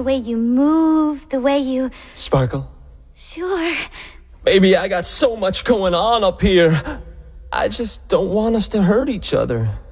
way you move, the way you... Sparkle? Sure. Baby, I got so much going on up here. I just don't want us to hurt each other.